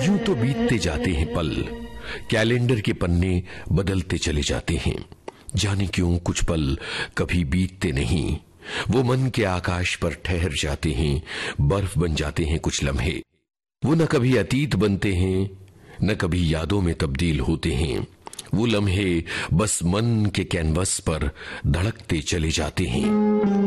यूं तो बीतते जाते हैं पल, कैलेंडर के पन्ने बदलते चले जाते हैं। जाने क्यों कुछ पल कभी बीतते नहीं, वो मन के आकाश पर ठहर जाते हैं, बर्फ बन जाते हैं कुछ लम्हे। वो न कभी अतीत बनते हैं, न कभी यादों में तब्दील होते हैं। वो लम्हे बस मन के कैनवस पर धड़कते चले जाते हैं।